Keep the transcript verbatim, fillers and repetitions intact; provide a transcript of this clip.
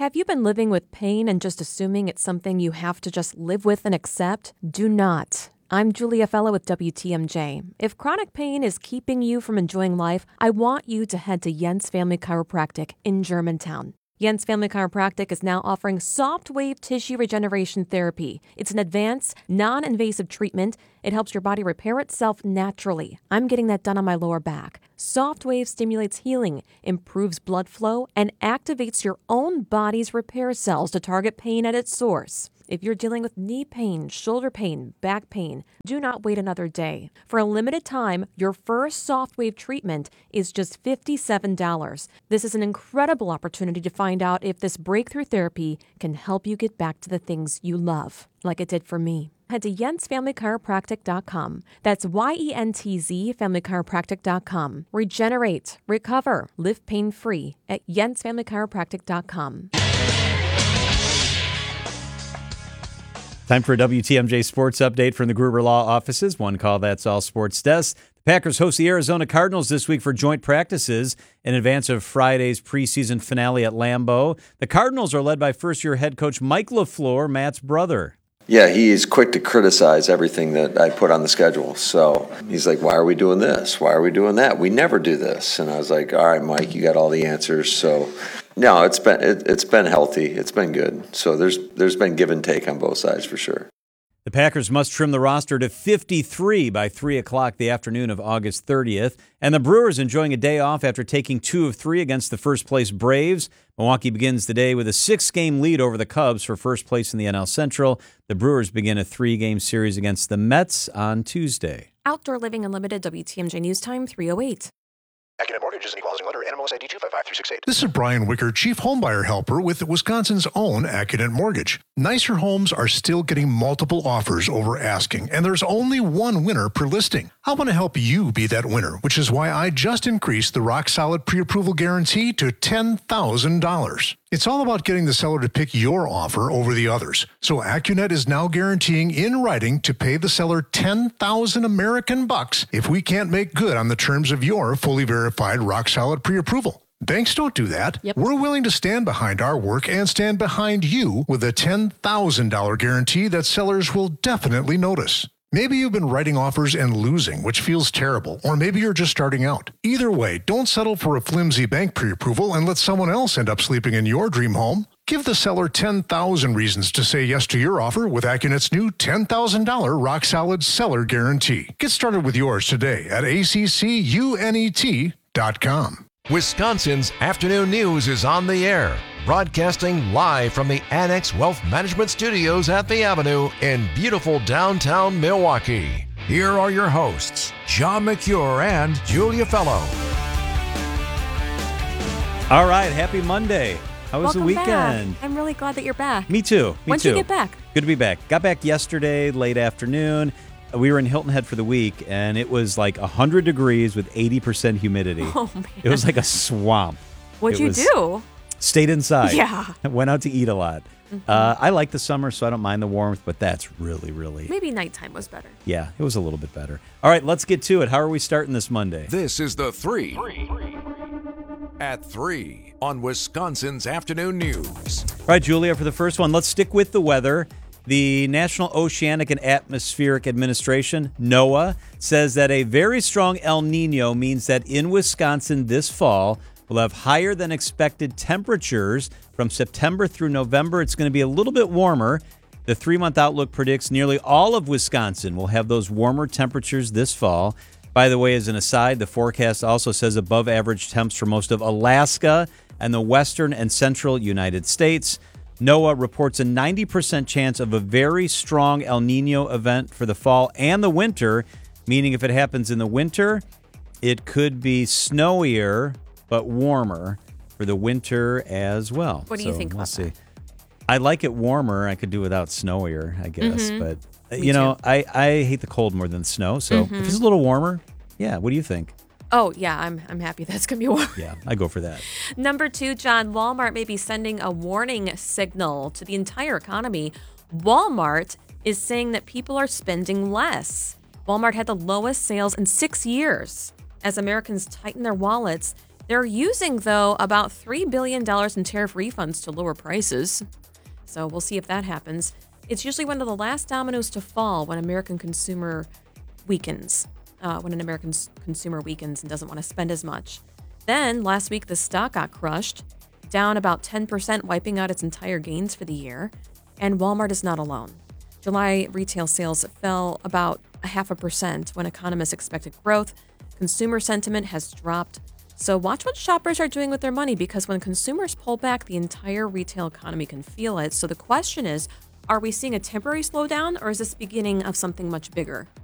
Have you been living with pain and just assuming it's something you have to just live with and accept? Do not. I'm Julia Fellow with W T M J. If chronic pain is keeping you from enjoying life, I want you to head to Jens Family Chiropractic in Germantown. Jens Family Chiropractic is now offering soft wave tissue regeneration therapy. It's an advanced, non-invasive treatment. It helps your body repair itself naturally. I'm getting that done on my lower back. Soft wave stimulates healing, improves blood flow, and activates your own body's repair cells to target pain at its source. If you're dealing with knee pain, shoulder pain, back pain, do not wait another day. For a limited time, your first soft wave treatment is just fifty-seven dollars. This is an incredible opportunity to find out if this breakthrough therapy can help you get back to the things you love, like it did for me. Head to jens family chiropractic dot com. That's Y E N T Z family chiropractic dot com. Regenerate, recover, live pain-free at jens family chiropractic dot com. Time for a W T M J Sports Update from the Gruber Law offices. One call, that's all sports desk. The Packers host the Arizona Cardinals this week for joint practices in advance of Friday's preseason finale at Lambeau. The Cardinals are led by first-year head coach Mike LaFleur, Matt's brother. Yeah, he is quick to criticize everything that I put on the schedule. So he's like, why are we doing this? Why are we doing that? We never do this. And I was like, all right, Mike, you got all the answers. So no, it's been it, it's been healthy. It's been good. So there's there's been give and take on both sides for sure. The Packers must trim the roster to fifty-three by three o'clock the afternoon of August thirtieth. And the Brewers enjoying a day off after taking two of three against the first-place Braves. Milwaukee begins the day with a six-game lead over the Cubs for first place in the N L Central. The Brewers begin a three-game series against the Mets on Tuesday. Outdoor Living Unlimited, W T M J News Time, three oh eight. Accident Mortgage is an equal housing lender. N M L S I D two five five three six eight. This is Brian Wicker, Chief Homebuyer Helper with Wisconsin's own Accident Mortgage. Nicer homes are still getting multiple offers over asking, and there's only one winner per listing. I want to help you be that winner, which is why I just increased the Rock Solid Pre-Approval Guarantee to ten thousand dollars. It's all about getting the seller to pick your offer over the others. So AccuNet is now guaranteeing in writing to pay the seller ten thousand American bucks if we can't make good on the terms of your fully verified Rock Solid Pre-Approval. Banks don't do that. Yep. We're willing to stand behind our work and stand behind you with a ten thousand dollars guarantee that sellers will definitely notice. Maybe you've been writing offers and losing, which feels terrible, or maybe you're just starting out. Either way, don't settle for a flimsy bank pre-approval and let someone else end up sleeping in your dream home. Give the seller ten thousand reasons to say yes to your offer with AccuNet's new ten thousand dollars Rock Solid Seller Guarantee. Get started with yours today at A C C U N E T dot com. Wisconsin's Afternoon News is on the air, broadcasting live from the Annex Wealth Management Studios at the Avenue in beautiful downtown Milwaukee. Here are your hosts, John McCure and Julia Fellow. All right, happy Monday. How was Welcome the weekend? Back. I'm really glad that you're back. Me too. Me When too. did you get back? Good to be back. Got back yesterday, late afternoon. We were in Hilton Head for the week, and it was like one hundred degrees with eighty percent humidity. Oh, man. It was like a swamp. What'd It you was- do? Stayed inside. Yeah. Went out to eat a lot. Mm-hmm. Uh, I like the summer, so I don't mind the warmth, but that's really, really... Maybe nighttime was better. Yeah, it was a little bit better. All right, let's get to it. How are we starting this Monday? This is the three. At three on Wisconsin's Afternoon News. All right, Julia, for the first one, let's stick with the weather. The National Oceanic and Atmospheric Administration, NOAA, says that a very strong El Nino means that in Wisconsin this fall, we'll have higher than expected temperatures from September through November. It's going to be a little bit warmer. The three-month outlook predicts nearly all of Wisconsin will have those warmer temperatures this fall. By the way, as an aside, the forecast also says above average temps for most of Alaska and the western and central United States. NOAA reports a ninety percent chance of a very strong El Nino event for the fall and the winter, meaning if it happens in the winter, it could be snowier but warmer for the winter as well. What do you So think we'll about see. that? I like it warmer. I could do without snowier, I guess. Mhm. But, uh, Me you know, too. I, I hate the cold more than the snow. So Mhm. if it's a little warmer, yeah, what do you think? Oh, yeah, I'm I'm happy that's going to be warm. Yeah, I go for that. Number two, John, Walmart may be sending a warning signal to the entire economy. Walmart is saying that people are spending less. Walmart had the lowest sales in six years. As Americans tighten their wallets, They're using, though, about three billion dollars in tariff refunds to lower prices. So we'll see if that happens. It's usually one of the last dominoes to fall when American consumer weakens, uh, when an American s- consumer weakens and doesn't want to spend as much. Then last week, the stock got crushed, down about ten percent, wiping out its entire gains for the year. And Walmart is not alone. July retail sales fell about a half a percent when economists expected growth. Consumer sentiment has dropped. So watch what shoppers are doing with their money, because when consumers pull back, the entire retail economy can feel it. So the question is, are we seeing a temporary slowdown, or is this beginning of something much bigger?